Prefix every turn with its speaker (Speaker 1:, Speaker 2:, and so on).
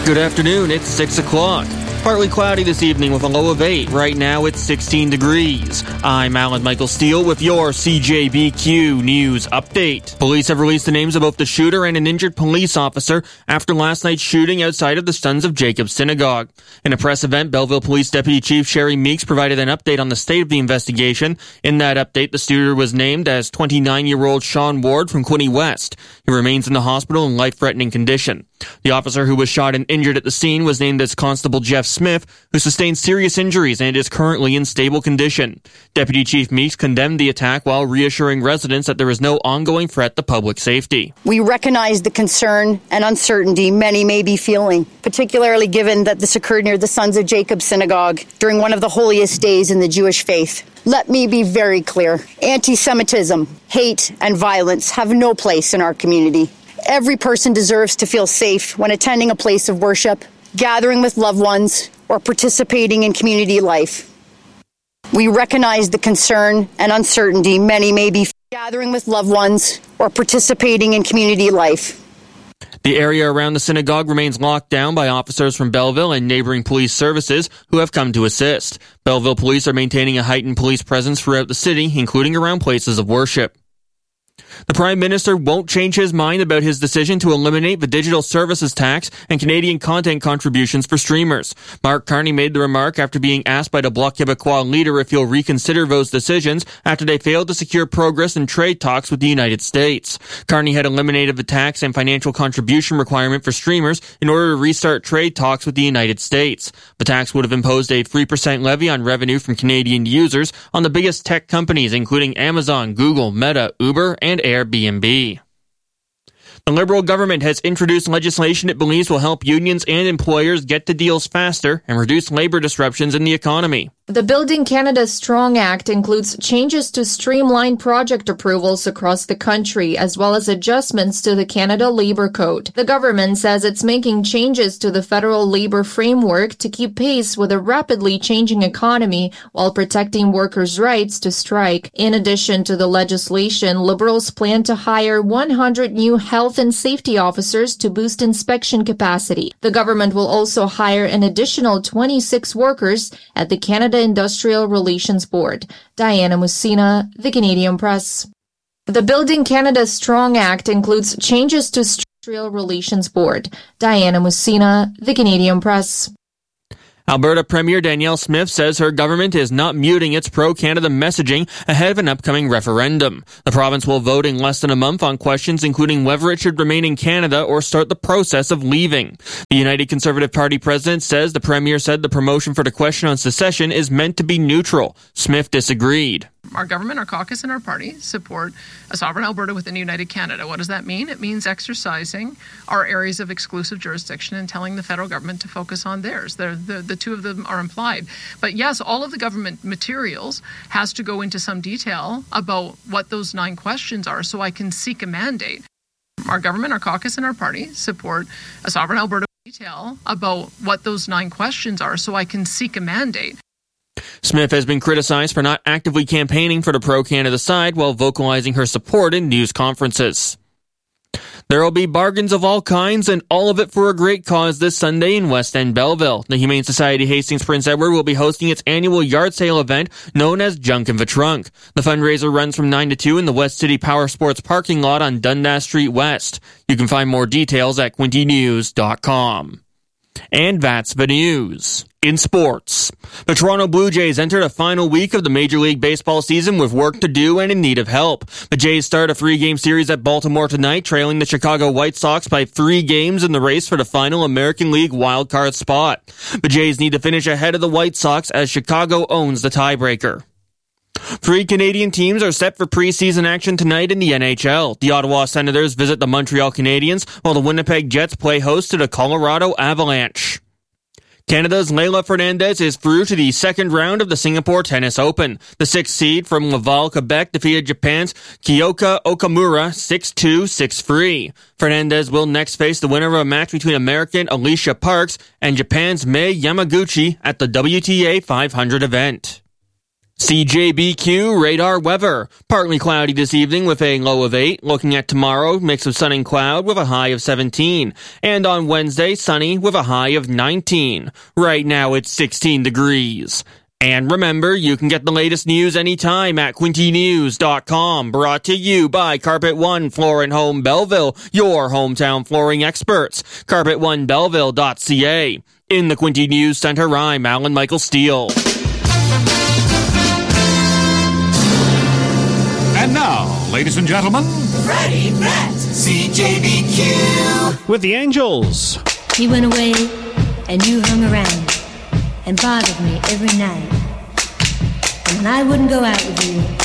Speaker 1: Good afternoon, it's 6 o'clock. Partly cloudy this evening with a low of 8. Right now it's 16 degrees. I'm Alan Michael Steele with your CJBQ News Update. Police have released the names of both the shooter and an injured police officer after last night's shooting outside of the Sons of Jacob Synagogue. In a press event, Belleville Police Deputy Chief Sherry Meeks provided an update on the state of the investigation. In that update, the shooter was named as 29-year-old Sean Ward from Quinte West. He remains in the hospital in life-threatening condition. The officer who was shot and injured at the scene was named as Constable Jeff Smith, who sustained serious injuries and is currently in stable condition. Deputy Chief Meeks condemned the attack while reassuring residents that there is no ongoing threat to public safety.
Speaker 2: We recognize the concern and uncertainty many may be feeling, particularly given that this occurred near the Sons of Jacob Synagogue during one of the holiest days in the Jewish faith. Let me be very clear. Anti-Semitism, hate, and violence have no place in our community. Every person deserves to feel safe when attending a place of worship, gathering with loved ones, or participating in community life. We recognize the concern and uncertainty many may be gathering with loved ones or participating in community life.
Speaker 1: The area around the synagogue remains locked down by officers from Belleville and neighboring police services who have come to assist. Belleville police are maintaining a heightened police presence throughout the city, including around places of worship. The Prime Minister won't change his mind about his decision to eliminate the digital services tax and Canadian content contributions for streamers. Mark Carney made the remark after being asked by the Bloc Québécois leader if he'll reconsider those decisions after they failed to secure progress in trade talks with the United States. Carney had eliminated the tax and financial contribution requirement for streamers in order to restart trade talks with the United States. The tax would have imposed a 3% levy on revenue from Canadian users on the biggest tech companies, including Amazon, Google, Meta, Uber, and Airbnb. The Liberal government has introduced legislation it believes will help unions and employers get to deals faster and reduce labor disruptions in the economy.
Speaker 3: The Building Canada Strong Act includes changes to streamline project approvals across the country, as well as adjustments to the Canada Labour Code. The government says it's making changes to the federal labor framework to keep pace with a rapidly changing economy while protecting workers' rights to strike. In addition to the legislation, Liberals plan to hire 100 new health and safety officers to boost inspection capacity. The government will also hire an additional 26 workers at the Canada Industrial Relations Board. Diana Mussina, The Canadian Press. The Building Canada Strong Act includes changes to Industrial Relations Board. Diana Mussina, The Canadian Press.
Speaker 1: Alberta Premier Danielle Smith says her government is not muting its pro-Canada messaging ahead of an upcoming referendum. The province will vote in less than a month on questions including whether it should remain in Canada or start the process of leaving. The United Conservative Party president says the Premier said the promotion for the question on secession is meant to be neutral. Smith disagreed.
Speaker 4: Our government, our caucus, and our party support a sovereign Alberta within a united Canada. What does that mean? It means exercising our areas of exclusive jurisdiction and telling the federal government to focus on theirs. The two of them are implied. But yes, all of the government materials has to go into some detail about what those 9 questions are so I can seek a mandate. Our government, our caucus, and our party support a sovereign Alberta detail about what those 9 questions are so I can seek a mandate.
Speaker 1: Smith has been criticized for not actively campaigning for the pro-Canada side while vocalizing her support in news conferences. There will be bargains of all kinds and all of it for a great cause this Sunday in West End Belleville. The Humane Society Hastings Prince Edward will be hosting its annual yard sale event known as Junk in the Trunk. The fundraiser runs from 9 to 2 in the West City Power Sports parking lot on Dundas Street West. You can find more details at quintenews.com. And that's the news. In sports, the Toronto Blue Jays entered a final week of the Major League Baseball season with work to do and in need of help. The Jays start a 3-game series at Baltimore tonight, trailing the Chicago White Sox by 3 games in the race for the final American League wildcard spot. The Jays need to finish ahead of the White Sox as Chicago owns the tiebreaker. 3 Canadian teams are set for preseason action tonight in the NHL. The Ottawa Senators visit the Montreal Canadiens, while the Winnipeg Jets play host to the Colorado Avalanche. Canada's Leila Fernandez is through to the second round of the Singapore Tennis Open. The 6th seed from Laval, Quebec defeated Japan's Kyoka Okamura 6-2, 6-3. Fernandez will next face the winner of a match between American Alicia Parks and Japan's Mei Yamaguchi at the WTA 500 event. CJBQ radar weather. Partly cloudy this evening with a low of 8. Looking at tomorrow, mix of sun and cloud with a high of 17. And on Wednesday, sunny with a high of 19. Right now it's 16 degrees. And remember, you can get the latest news anytime at QuintyNews.com. Brought to you by Carpet One Floor and Home Belleville, your hometown flooring experts. CarpetOneBelleville.ca. In the Quinty News Center, I'm Alan Michael Steele.
Speaker 5: And now, ladies and gentlemen,
Speaker 6: Freddie Brett, CJBQ.
Speaker 7: With the Angels.
Speaker 8: You went away and you hung around and bothered me every night. And when I wouldn't go out with you,